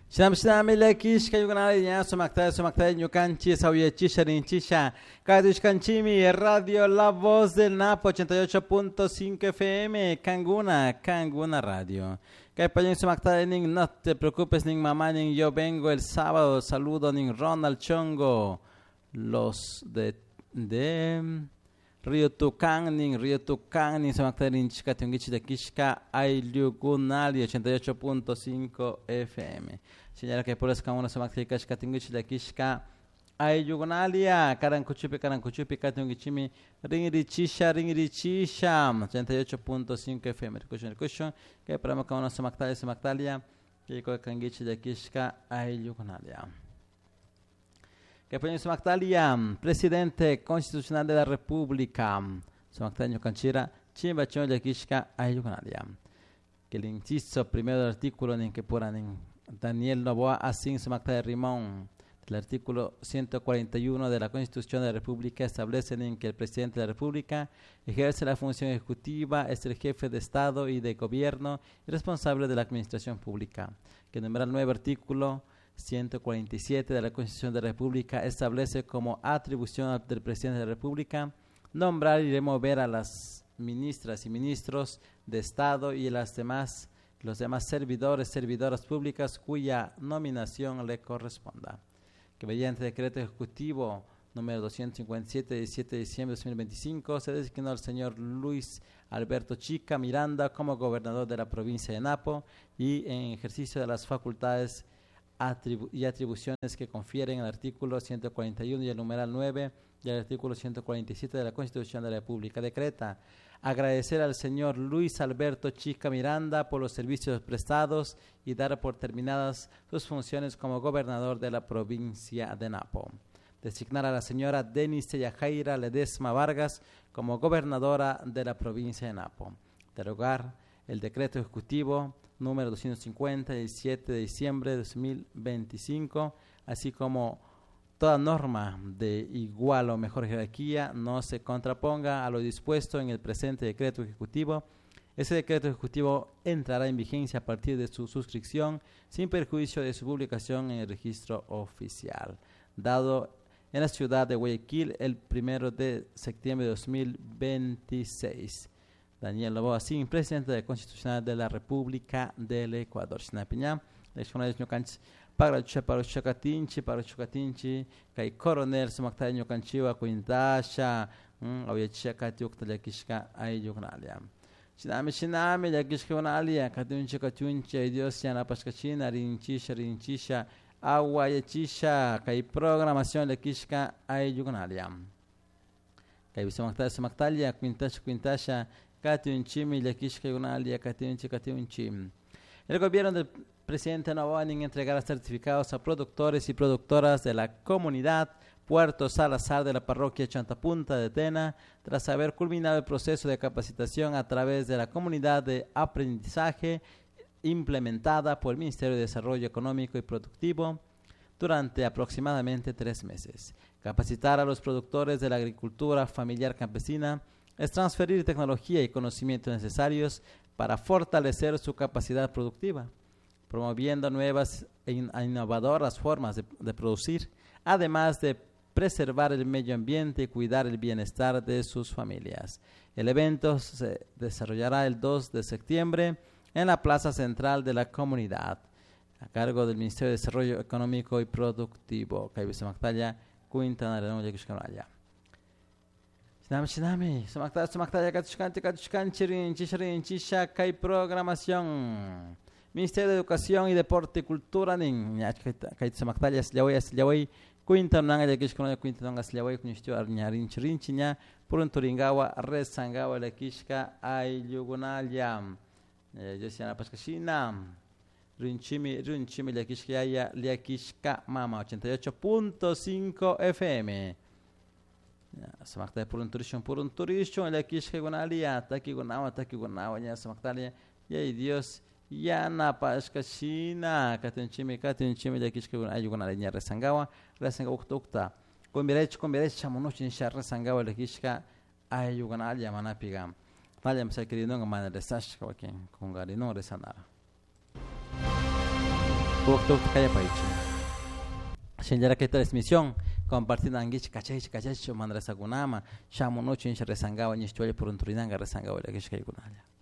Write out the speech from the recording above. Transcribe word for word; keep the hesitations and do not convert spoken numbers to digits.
Shinam shinam ilakish kayuganari ya sumakta sumakta ñukanchi sauyechisha rinchisha kadishkanchimi Radio La Voz del Napo ochenta y ocho punto cinco F M Kanguna Kanguna Radio. Kaypayin sumakta ning no te preocupes ning mamá ning yo vengo el sábado saludo ning Ronald Chongo los de de Río Tucán ning Río Tucán ning sumakta rinchika tiungichi de kishka aylyugunali ochenta y ocho punto cinco F M. Señala que por eso cada uno se marca que es catinguichi de kishka aylyugunalia karankuchupi karankuchupi katinguichimi ringirichisha ringirichisha ochenta y ocho punto cinco F M. Recursion recursion que para cada uno se marca se marcalia que con kangichi de kishka aylyugunalia. Que por eso marcalia presidente constitucional de la República se marca ñukanchira chimbachon de kishka aylyugunalia. Que el inciso primero del artículo en que puran Daniel Novoa Asín Sumakta de Rimón, el artículo ciento cuarenta y uno de la Constitución de la República establece en que el presidente de la República ejerce la función ejecutiva, es el jefe de Estado y de Gobierno y responsable de la administración pública. Que el numeral nueve artículo ciento cuarenta y siete de la Constitución de la República establece como atribución del presidente de la República nombrar y remover a las ministras y ministros de Estado y las demás los demás servidores, servidoras públicas cuya nominación le corresponda. Que mediante decreto ejecutivo número doscientos cincuenta y siete, diecisiete de diciembre de dos mil veinticinco, se designó al señor Luis Alberto Chica Miranda como gobernador de la provincia de Napo y en ejercicio de las facultades atribu- y atribuciones que confieren el artículo ciento cuarenta y uno y el numeral nueve y el artículo ciento cuarenta y siete de la Constitución de la República. Decreta agradecer al señor Luis Alberto Chica Miranda por los servicios prestados y dar por terminadas sus funciones como gobernador de la provincia de Napo. Designar a la señora Denise Yajaira Ledesma Vargas como gobernadora de la provincia de Napo. Derogar el decreto ejecutivo número doscientos cincuenta, el siete de diciembre de dos mil veinticinco, así como toda norma de igual o mejor jerarquía no se contraponga a lo dispuesto en el presente decreto ejecutivo. Ese decreto ejecutivo entrará en vigencia a partir de su suscripción sin perjuicio de su publicación en el registro oficial. Dado en la ciudad de Guayaquil el primero de septiembre de dos mil veintiséis. Daniel Novoa Asín, presidente de Constitucional de la República del Ecuador. Sinapiña, para para chocatinchi para chocatinchi kay coronel sumaktaño canchiwa kuintasha awiacha katiuk talakishka ayugnalia chinami chinami yakishka unalia katunchi katunchi Dios ya na paskachina rinchisha rinchisha awayachisha kay programación lakishka ayugnalia kay sumaktaño sumaktalia kuintasha kuintasha katunchi mi lakishka unalia katunchi katunchi. El gobierno del presidente Novoa entregará certificados a productores y productoras de la comunidad Puerto Salazar de la parroquia Chantapunta de Tena, tras haber culminado el proceso de capacitación a través de la comunidad de aprendizaje implementada por el Ministerio de Desarrollo Económico y Productivo durante aproximadamente tres meses. Capacitar a los productores de la agricultura familiar campesina es transferir tecnología y conocimientos necesarios para fortalecer su capacidad productiva, promoviendo nuevas e innovadoras formas de, de producir, además de preservar el medio ambiente y cuidar el bienestar de sus familias. El evento se desarrollará el dos de septiembre en la plaza central de la comunidad, a cargo del Ministerio de Desarrollo Económico y Productivo. Sinami sinami, sumakta sumakta katushkanti katushkanchi rinchish rinchisha kay programación. Ministerio de Educación y Deporte y Cultura nin kay sumakta yaslaway yaslaway kuintan nanga yakishkona kuintan yaslaway kunishtu arñarinch rinchiña purunturingawa resangawa lakishka aylyugunalia. Yo siana paskashina rinchimi rinchimi lakishka ya lakishka mama ochenta y ocho punto cinco F M. Samakta purunturishon purunturishon lakishka gunalia taki gunawa taki gunawa ya samakta ya Dios ya na paskashina katunchimi katunchimi lakishka ayugunalia ya resangawa resangawa ukta con derecho con derecho chamonuchin sha resangawa lakishka ayugunalia manapiga vaya msa querido ngama resash kwa ken con garino resanara. Waktu kaya paiche. Shenjara que transmisión compartiendo angichi kachaichi kachaichi mandrasa kunama shamunochi insha resangawa nishtuale por un turinanga resangawa la que kunaya.